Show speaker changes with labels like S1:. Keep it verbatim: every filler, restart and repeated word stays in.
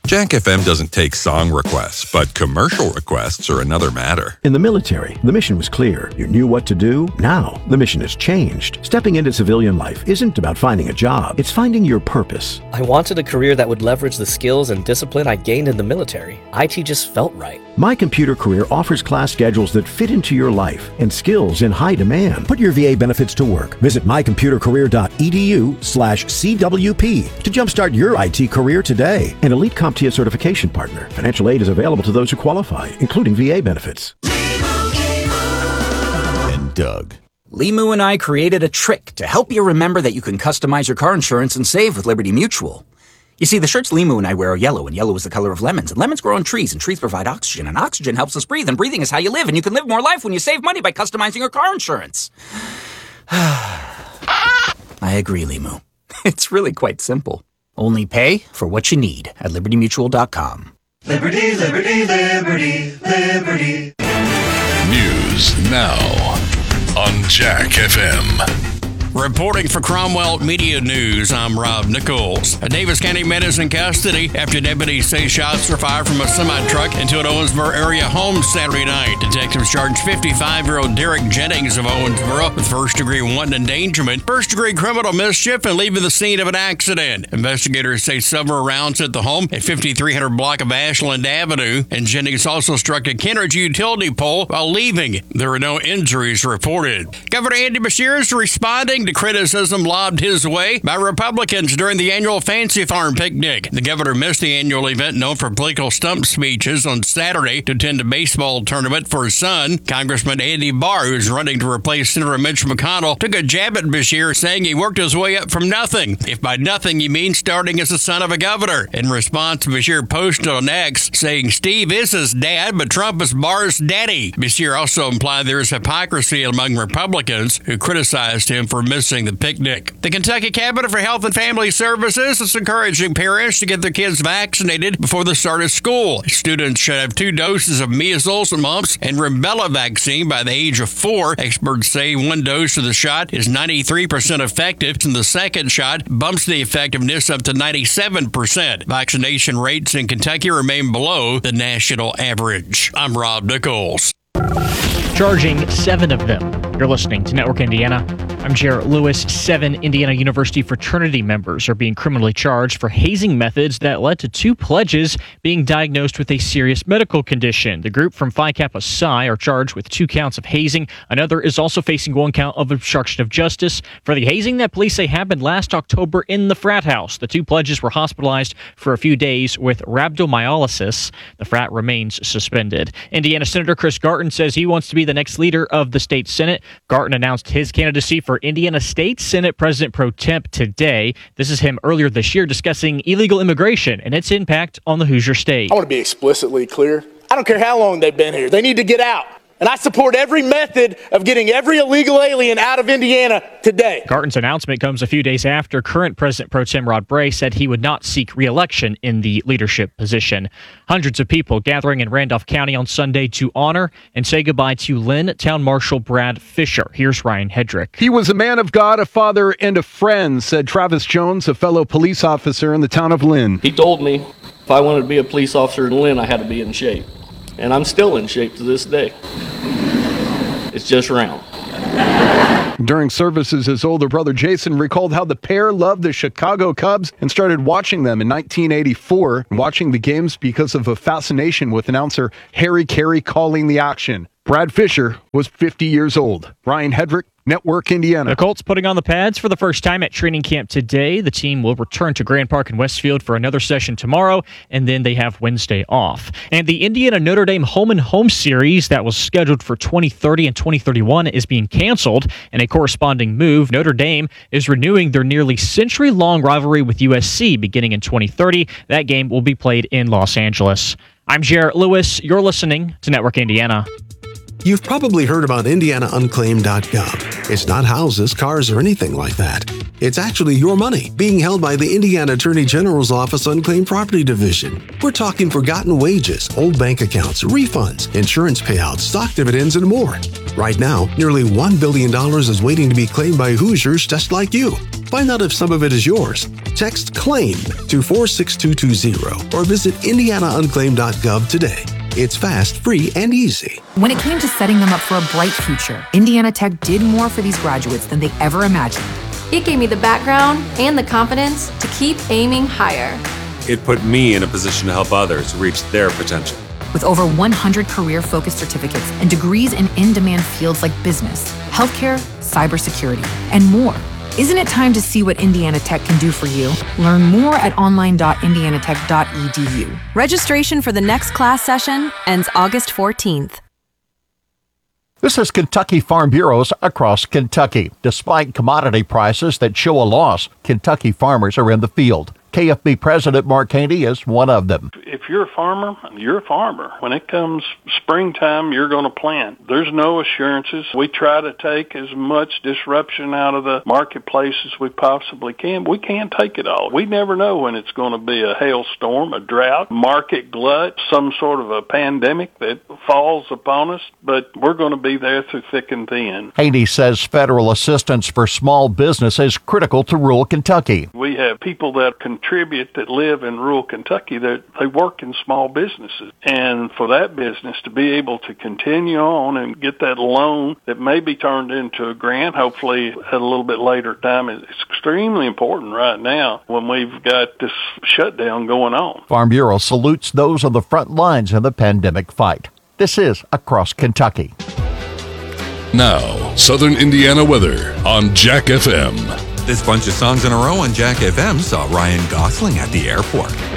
S1: Jack F M doesn't take song requests, but commercial requests are another matter.
S2: In the military, the mission was clear. You knew what to do. Now, the mission has changed. Stepping into civilian life isn't about finding a job. It's finding your purpose.
S3: I wanted a career that would leverage the skills and discipline I gained in the military. I T just felt right.
S2: My Computer Career offers class schedules that fit into your life and skills in high demand.
S4: Put your V A benefits to work. Visit mycomputercareer.edu slash CWP to jumpstart your I T career today.
S2: An elite CompTIA certification partner. Financial aid is available to those who qualify, including V A benefits.
S5: And Doug.
S6: Limu and I created a trick to help you remember that you can customize your car insurance and save with Liberty Mutual. You see, the shirts Limu and I wear are yellow, and yellow is the color of lemons, and lemons grow on trees, and trees provide oxygen, and oxygen helps us breathe, and breathing is how you live, and you can live more life when you save money by customizing your car insurance. I agree, Limu. It's really quite simple. Only pay for what you need at liberty mutual dot com.
S7: Liberty, liberty, liberty, liberty.
S8: News now on Jack F M.
S9: Reporting for Cromwell Media News, I'm Rob Nichols. A Davis County man is in custody after deputies say shots were fired from a semi-truck into an Owensboro area home Saturday night. Detectives charged fifty-five-year-old Derek Jennings of Owensboro with first-degree wanton endangerment, first-degree criminal mischief, and leaving the scene of an accident. Investigators say several rounds hit the home at fifty-three hundred block of Ashland Avenue, and Jennings also struck a Kentridge utility pole while leaving. There were no injuries reported. Governor Andy Beshear is responding to criticism lobbed his way by Republicans during the annual Fancy Farm picnic. The governor missed the annual event known for political stump speeches on Saturday to attend a baseball tournament for his son. Congressman Andy Barr, who's running to replace Senator Mitch McConnell, took a jab at Beshear, saying he worked his way up from nothing. If by nothing you mean starting as the son of a governor. In response, Beshear posted on X, saying Steve is his dad, but Trump is Barr's daddy. Beshear also implied there is hypocrisy among Republicans who criticized him for missing the picnic. The Kentucky Cabinet for Health and Family Services is encouraging parents to get their kids vaccinated before the start of school. Students should have two doses of measles, mumps, and rubella vaccine by the age of four. Experts say one dose of the shot is ninety-three percent effective, and the second shot bumps the effectiveness up to ninety-seven percent. Vaccination rates in Kentucky remain below the national average. I'm Rob Nichols.
S10: Charging seven of them. You're listening to Network Indiana. I'm Jarrett Lewis. Seven Indiana University fraternity members are being criminally charged for hazing methods that led to two pledges being diagnosed with a serious medical condition. The group from Phi Kappa Psi are charged with two counts of hazing. Another is also facing one count of obstruction of justice for the hazing that police say happened last October in the frat house. The two pledges were hospitalized for a few days with rhabdomyolysis. The frat remains suspended. Indiana Senator Chris Garton says he wants to be the next leader of the state Senate. Garton announced his candidacy for Indiana State Senate President Pro Temp today. This is him earlier this year discussing illegal immigration and its impact on the Hoosier State.
S11: I want to be explicitly clear. I don't care how long they've been here. They need to get out. And I support every method of getting every illegal alien out of Indiana today.
S10: Garton's announcement comes a few days after current President Pro Tem Rod Bray said he would not seek re-election in the leadership position. Hundreds of people gathering in Randolph County on Sunday to honor and say goodbye to Lynn Town Marshal Brad Fisher. Here's Ryan Hedrick.
S12: He was a man of God, a father, and a friend, said Travis Jones, a fellow police officer in the town of Lynn.
S13: He told me if I wanted to be a police officer in Lynn, I had to be in shape. And I'm still in shape to this day. It's just round.
S12: During services, his older brother Jason recalled how the pair loved the Chicago Cubs and started watching them in nineteen eighty-four, watching the games because of a fascination with announcer Harry Carey calling the action. Brad Fisher was fifty years old. Ryan Hedrick, Network Indiana.
S10: The Colts putting on the pads for the first time at training camp today. The team will return to Grand Park in Westfield for another session tomorrow, and then they have Wednesday off. And the Indiana Notre Dame Home and Home series that was scheduled for twenty thirty and twenty thirty-one is being canceled. In a corresponding move, Notre Dame is renewing their nearly century-long rivalry with U S C beginning in twenty thirty. That game will be played in Los Angeles. I'm Jarrett Lewis. You're listening to Network Indiana.
S4: You've probably heard about Indiana Unclaimed dot gov. It's not houses, cars, or anything like that.
S5: It's actually your money being held by the Indiana Attorney General's Office Unclaimed Property Division. We're talking forgotten wages, old bank accounts, refunds, insurance payouts, stock dividends, and more. Right now, nearly one billion dollars is waiting to be claimed by Hoosiers just like you. Find out if some of it is yours. Text CLAIM to four six two two zero or visit indiana unclaimed dot gov today. It's fast, free, and easy.
S14: When it came to setting them up for a bright future, Indiana Tech did more for these graduates than they ever imagined.
S15: It gave me the background and the confidence to keep aiming higher.
S16: It put me in a position to help others reach their potential.
S14: With over one hundred career-focused certificates and degrees in in-demand fields like business, healthcare, cybersecurity, and more. Isn't it time to see what Indiana Tech can do for you? Learn more at online dot indiana tech dot e d u.
S17: Registration for the next class session ends August fourteenth.
S18: This is Kentucky Farm Bureaus across Kentucky. Despite commodity prices that show a loss, Kentucky farmers are in the field. K F B President Mark Haney is one of them.
S19: If you're a farmer, you're a farmer. When it comes springtime, you're going to plant. There's no assurances. We try to take as much disruption out of the marketplace as we possibly can. We can't take it all. We never know when it's going to be a hailstorm, a drought, market glut, some sort of a pandemic that falls upon us, but we're going to be there through thick and thin.
S18: Haney says federal assistance for small business is critical to rural Kentucky.
S19: We have people that contribute that live in rural Kentucky that they work in small businesses, and for that business to be able to continue on and get that loan that may be turned into a grant, hopefully at a little bit later time, is extremely important right now when we've got this shutdown going on.
S18: Farm Bureau salutes those on the front lines in the pandemic fight. This is Across Kentucky.
S8: Now, Southern Indiana weather on Jack F M.
S1: This bunch of songs in a row on Jack F M saw Ryan Gosling at the airport.